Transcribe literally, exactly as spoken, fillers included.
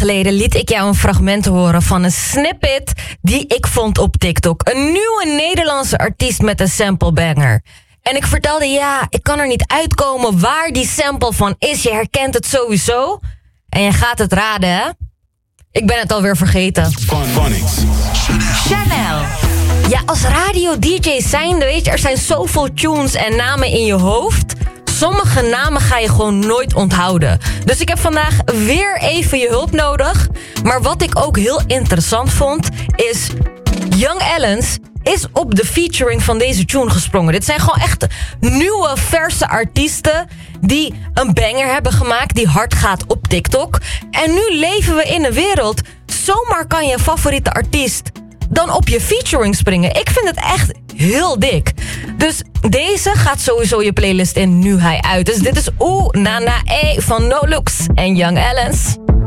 geleden liet ik jou een fragment horen van een snippet die ik vond op TikTok. Een nieuwe Nederlandse artiest met een samplebanger. En ik vertelde, ja, ik kan er niet uitkomen waar die sample van is. Je herkent het sowieso. En je gaat het raden, hè? Ik ben het alweer vergeten. Chanel. Ja, als radio-D J zijnde, weet je, er zijn zoveel tunes en namen in je hoofd. Sommige namen ga je gewoon nooit onthouden. Dus ik heb vandaag weer even je hulp nodig. Maar wat ik ook heel interessant vond, is Young Ellens is op de featuring van deze tune gesprongen. Dit zijn gewoon echt nieuwe, verse artiesten die een banger hebben gemaakt, die hard gaat op TikTok. En nu leven we in een wereld, zomaar kan je favoriete artiest dan op je featuring springen. Ik vind het echt heel dik. Dus deze gaat sowieso je playlist in nu hij uit. Dus dit is Oeh Na Na E van No Looks en Young Ellens.